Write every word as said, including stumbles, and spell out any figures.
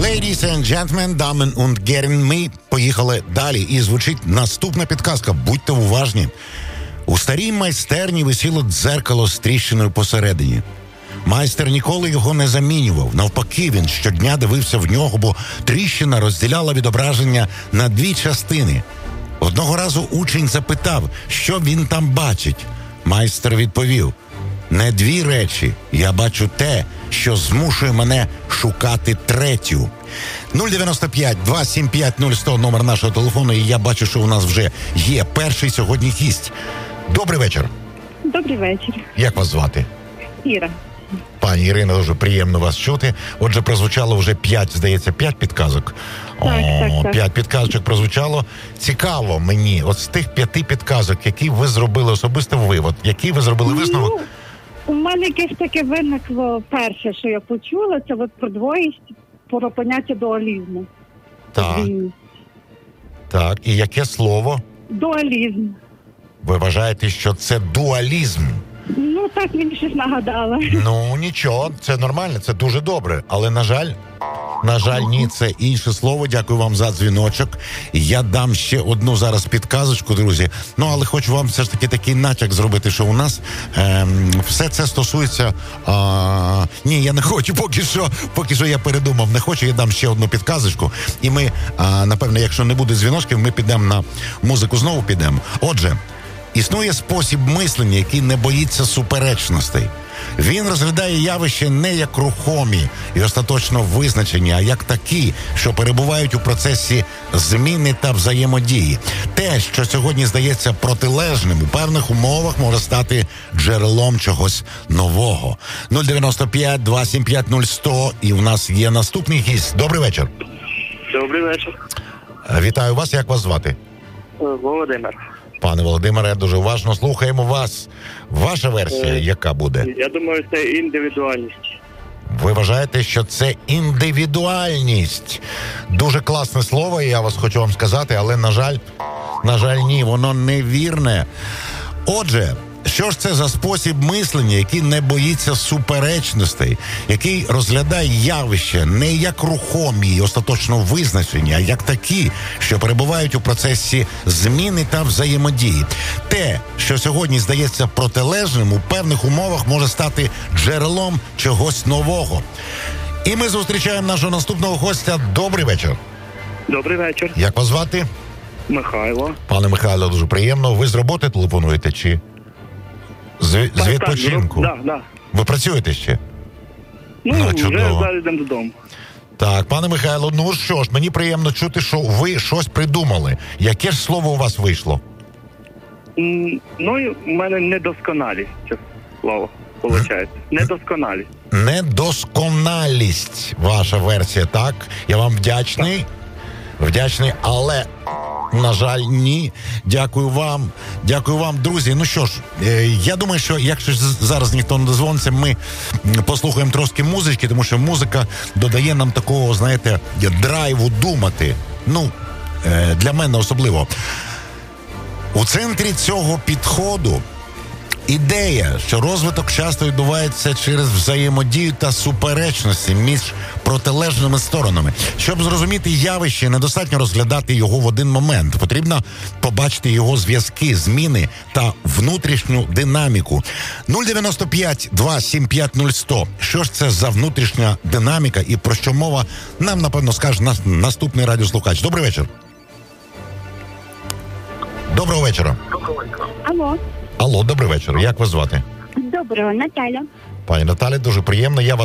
Ladies and gentlemen, Damen und Herren, ми поїхали далі. І звучить наступна підказка. Будьте уважні. У старій майстерні висіло дзеркало з тріщиною посередині. Майстер ніколи його не замінював. Навпаки, він щодня дивився в нього, бо тріщина розділяла відображення на дві частини. Одного разу учень запитав, що він там бачить. Майстер відповів: не дві речі, я бачу те, що змушує мене шукати третю. нуль дев'яносто п'ять два сім п'ять нуль сто номер нашого телефону, і я бачу, що у нас вже є перший сьогодні гість. Добрий вечір. Добрий вечір. Як вас звати? Іра. Пані Ірина, дуже приємно вас чути. Отже, прозвучало вже п'ять, здається, п'ять підказок. Так, О, так, так. П'ять підказочок прозвучало. Цікаво мені, от з тих п'яти підказок, які ви зробили особисто ви, от який ви зробили висновок? Ну, у мене якесь таке виникло перше, що я почула, це от про двоїсть, про поняття дуалізму. Так, Подвійність. так. І яке слово? Дуалізм. Ви вважаєте, що це дуалізм? Ну, так мені щось нагадало. Ну, нічого, це нормально, це дуже добре. Але, на жаль, на жаль, ні, це інше слово. Дякую вам за дзвіночок. Я дам ще одну зараз підказочку, друзі. Ну, але хочу вам все ж таки такий натяк зробити, що у нас ем, все це стосується... А, ні, я не хочу, поки що, поки що я передумав, не хочу, я дам ще одну підказочку. І ми, а, напевно, якщо не буде дзвіночків, ми підемо на музику, знову підемо. Отже, існує спосіб мислення, який не боїться суперечностей. Він розглядає явище не як рухомі і остаточно визначені, а як такі, що перебувають у процесі зміни та взаємодії. Те, що сьогодні здається протилежним, у певних умовах може стати джерелом чогось нового. нуль дев'яносто п'ять два сім п'ять нуль сто, і в нас є наступний гість. Добрий вечір. Добрий вечір. Вітаю вас, як вас звати? Володимир. Пане Володимире, дуже уважно слухаємо вас. Ваша версія, Е, яка буде? Я думаю, це індивідуальність. Ви вважаєте, що це індивідуальність? Дуже класне слово, і я вас хочу вам сказати, але, на жаль, на жаль, ні, воно невірне. Отже, що ж це за спосіб мислення, який не боїться суперечностей, який розглядає явища не як рухомі і остаточно визначені, а як такі, що перебувають у процесі зміни та взаємодії. Те, що сьогодні здається протилежним, у певних умовах може стати джерелом чогось нового. І ми зустрічаємо нашого наступного гостя. Добрий вечір. Добрий вечір. Як вас звати? Михайло. Пане Михайло, дуже приємно. Ви з роботи телефонуєте чи з, з відпочинку? Так, так. Да, да. Ви працюєте ще? Ну, Ну, вже чудово. зараз йдемо додому. Так, пане Михайло, ну що ж, мені приємно чути, що ви щось придумали. Яке ж слово у вас вийшло? М, Ну, і в мене недосконалість, це слово, виходить. Недосконалість. Недосконалість, ваша версія, так? Я вам вдячний. Вдячний, але, на жаль, ні. Дякую вам. Дякую вам, друзі. Ну що ж, е, я думаю, що якщо з- зараз ніхто не дозвониться, ми послухаємо трошки музички, тому що музика додає нам такого, знаєте, драйву думати. Ну, е, для мене особливо. У центрі цього підходу ідея, що розвиток часто відбувається через взаємодію та суперечності між протилежними сторонами. Щоб зрозуміти явище, недостатньо розглядати його в один момент. Потрібно побачити його зв'язки, зміни та внутрішню динаміку. нуль дев'яносто п'ять два сім п'ять нуль сто. Що ж це за внутрішня динаміка і про що мова, нам, напевно, скаже наш наступний радіослухач. Добрий вечір. Доброго вечора. Алло. Алло, добрий вечір. Як вас звати? Доброго, Наталя. Пані Наталі, дуже приємно. Я вас